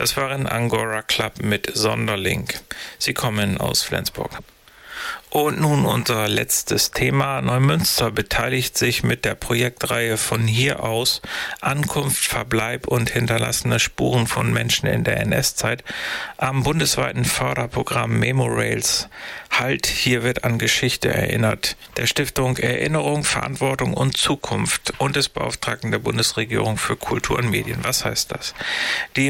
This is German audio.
Das waren Angora Club mit Sonderling. Sie kommen aus Flensburg. Und nun unser letztes Thema. Neumünster beteiligt sich mit der Projektreihe Von hier aus Ankunft, Verbleib und hinterlassene Spuren von Menschen in der NS-Zeit am bundesweiten Förderprogramm Memorails. Halt, hier wird an Geschichte erinnert. Der Stiftung Erinnerung, Verantwortung und Zukunft und des Beauftragten der Bundesregierung für Kultur und Medien. Was heißt das? Die